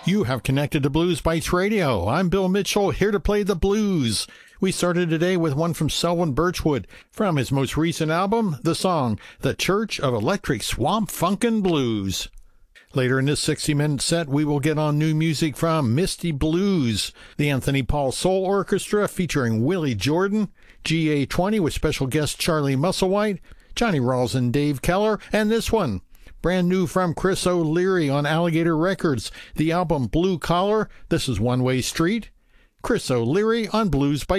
You have connected to Blues Bites Radio. I'm Bill Mitchell, here to play the blues. We started today with one from Selwyn Birchwood from his most recent album, the song The Church of Electric Swamp Funkin' Blues. Later in this 60-minute set, we will get on new music from Misty Blues, the Anthony Paul Soul Orchestra featuring Willie Jordan, GA20 with special guest Charlie Musselwhite, Johnny Rawls and Dave Keller, and this one, brand new from Chris O'Leary on Alligator Records, the album Blue Collar. This is One Way Street. Chris O'Leary on Blues by